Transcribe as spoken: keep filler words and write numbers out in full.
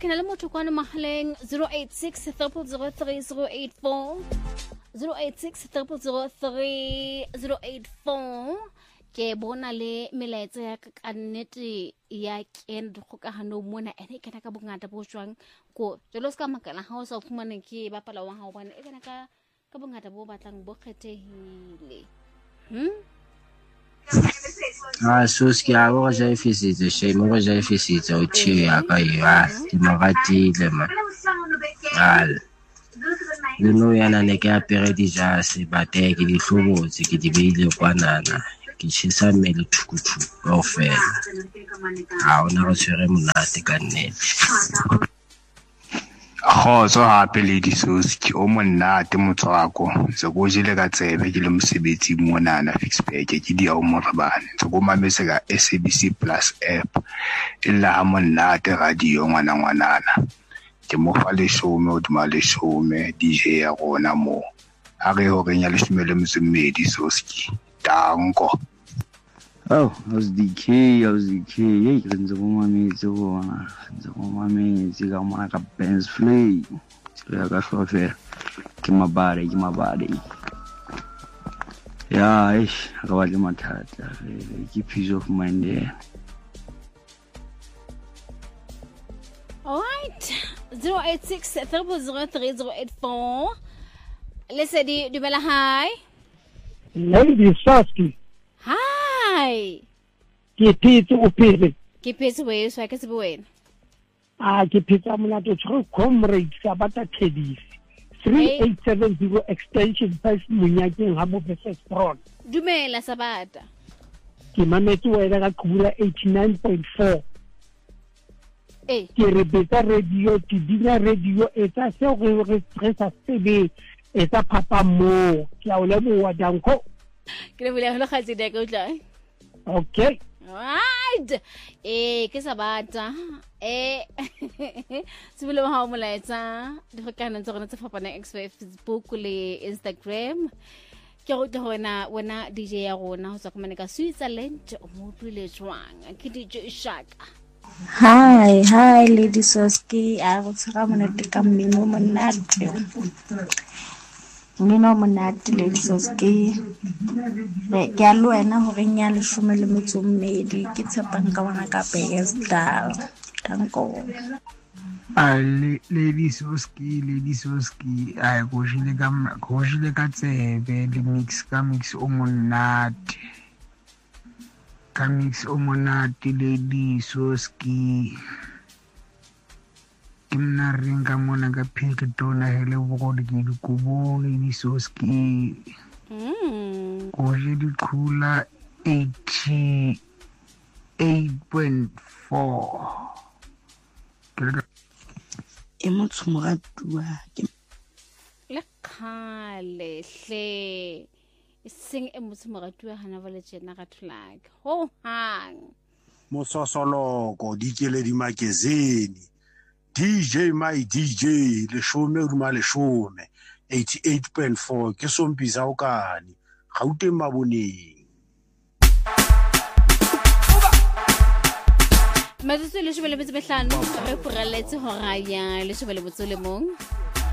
ke na le motho kwa mahaleng zero eight six zero zero three zero eight four zero eight six zero zero three zero eight four ke bona le melaetsa ya ka nnete ya kena dikgokahano mona ene ke ka bongata bo jwang ko jalo ska makala ha o sa fumane ke bapala wa ha o bana e kana ka ka bongata bo batlang bo khethehile hm ah Suski a go ja ifisitse shame go ja ifisitse o thi ya ka ya di magatile ma al le no yana ne ke apere di jase bate ke di hlobotse ke di beile kwanana ke tshisa mmele thukutu go fela ha ona go tshwere monate ka nnete Kgotso hape le disoski o monate motswako se go jile ka tsebe ke le mosebetsi mona na Fixback ke di a o morabane se go mametse ka S A B C Plus app illa ha monate radio ngwana ngwanana ke mo fa le show mo dima le show me D J ya rona mo a re ho renya le shumele mosebedi soski tanko. Oh, how's D K? How's D K? Hey, nze kumametse bona. Nze kumametse ka mona ka Benz Flay. Ya ka shofe. Ke mabare, ke mabare. Ya, eish, ka ba le mathata. Ke peace of mind there. All right. zero eight six zero zero three zero eight four. Lesedi dumela hi. Lady Soski. Hi. Ke phetse o phetse. Ke phetse we so ke se buena. Ah ke phetse mona to tshro comrade sa bata Tedis. three eight seven zero extension five Munyakeng ha mo versus front. Dumela Sabata. Ke mametse wena ka Khula eighty-nine point four. Eh. Ke re beta radio ke dina radio etsa se go re stressa sebe etsa papa mo ke a o le mo wa danko. Ke le bile ho khatsi de go tla. Okay. Right. Eh ke Sabata. Eh sibile ha o molaetsa di khokana tsona tse fapana X Facebook le Instagram. Ke go tla wena wena D J ya rona ho tsaka mane ka Switzerland o mo tlile jwang ke D J Shaka. Hi, hi Lady Soski. A go tsaka monate ka mmino monate. Mmino monate Lady Soski. Ke a lo wena ho renya le shume le metso mmedi ke tshepang ka bona ka Pedestal. Tanko. Ah Lady Soski, Lady Soski. Ai go jile ka go jile ka tsebe le mix ka mix o monate. Ka mix o monate Lady Soski. Kimna ringa mona ka Piltona hele bogole ke dikubo Lady Soski. Mm. Go jile Khula eighty-eight point four. E motho moratua ke le khale hle sing e motho moratua hana vale tsena ga thulaka ho hang Mososoloko di kele di magazine D J my D J le shome o duma le shome eighty-eight point four ke sompisa o kane Gauteng maboneng. Metsotso le shebele betse behlano re poreletse ho raya le shebele botso le mong